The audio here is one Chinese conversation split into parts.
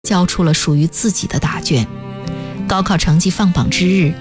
交出了属于自己的答卷。高考成绩放榜之日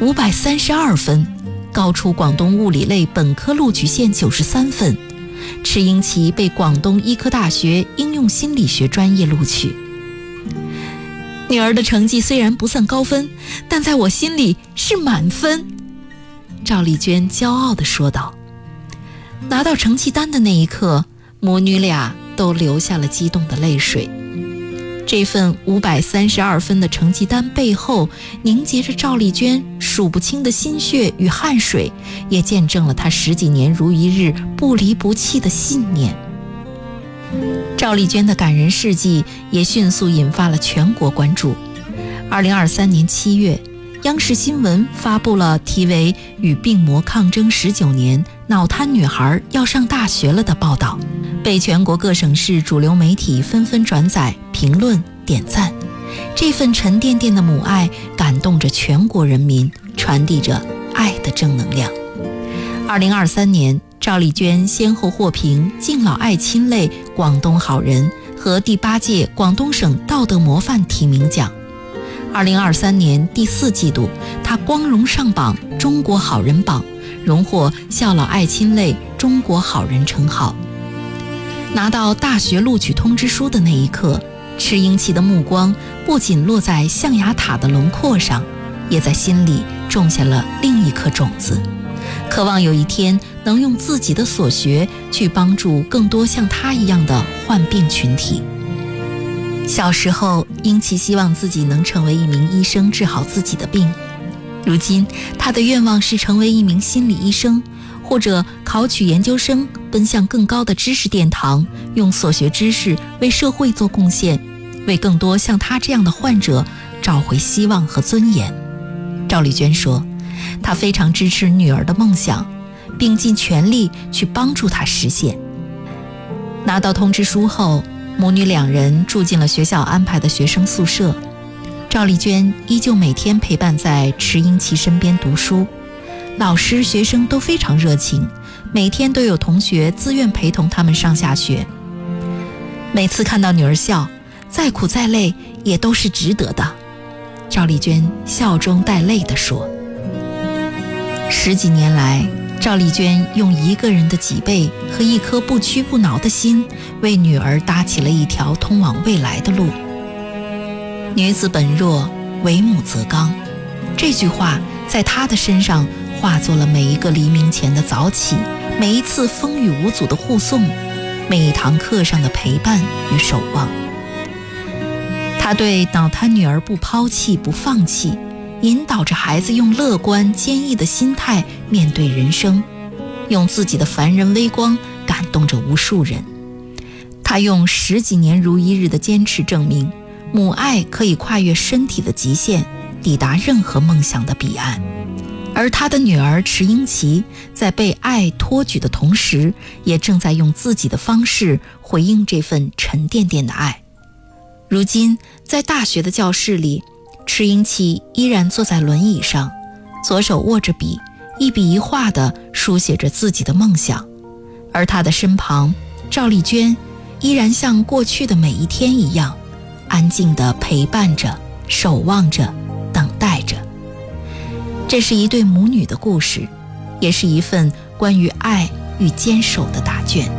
，532分，高出广东物理类本科录取线93分。池英奇被广东医科大学应用心理学专业录取。女儿的成绩虽然不算高分，但在我心里是满分，赵丽娟骄傲地说道。拿到成绩单的那一刻，母女俩都流下了激动的泪水。这份532分的成绩单背后，凝结着赵丽娟数不清的心血与汗水，也见证了她10几年如一日不离不弃的信念。赵丽娟的感人事迹也迅速引发了全国关注。2023年7月，央视新闻发布了题为《与病魔抗争19年，脑瘫女孩要上大学了》的报道，被全国各省市主流媒体纷纷转载、评论、点赞。这份沉甸甸的母爱感动着全国人民，传递着爱的正能量。2023年，赵丽娟先后获评敬老爱亲类广东好人和第8届广东省道德模范提名奖。2023年第4季度，她光荣上榜中国好人榜，荣获孝老爱亲类中国好人称号。拿到大学录取通知书的那一刻，池英奇的目光不仅落在象牙塔的轮廓上，也在心里种下了另一颗种子，渴望有一天能用自己的所学去帮助更多像他一样的患病群体。小时候，英奇希望自己能成为一名医生，治好自己的病。如今，他的愿望是成为一名心理医生，或者考取研究生，奔向更高的知识殿堂，用所学知识为社会做贡献，为更多像他这样的患者找回希望和尊严。赵丽娟说，她非常支持女儿的梦想，并尽全力去帮助她实现。拿到通知书后，母女2人住进了学校安排的学生宿舍。赵丽娟依旧每天陪伴在池英奇身边读书，老师学生都非常热情，每天都有同学自愿陪同他们上下学。每次看到女儿笑，再苦再累也都是值得的。赵丽娟笑中带泪地说。10几年来，赵丽娟用一个人的脊背和一颗不屈不挠的心，为女儿搭起了一条通往未来的路。女子本弱，为母则刚，这句话在她的身上化作了每一个黎明前的早起，每一次风雨无阻的护送，每一堂课上的陪伴与守望。她对脑瘫女儿不抛弃不放弃，引导着孩子用乐观坚毅的心态面对人生，用自己的凡人微光感动着无数人。她用10几年如一日的坚持证明，母爱可以跨越身体的极限，抵达任何梦想的彼岸。而她的女儿池英奇在被爱托举的同时，也正在用自己的方式回应这份沉甸甸的爱。如今在大学的教室里，池英奇依然坐在轮椅上，左手握着笔，一笔一画地书写着自己的梦想。而他的身旁，赵丽娟依然像过去的每一天一样，安静地陪伴着，守望着，等待着。这是一对母女的故事，也是一份关于爱与坚守的答卷。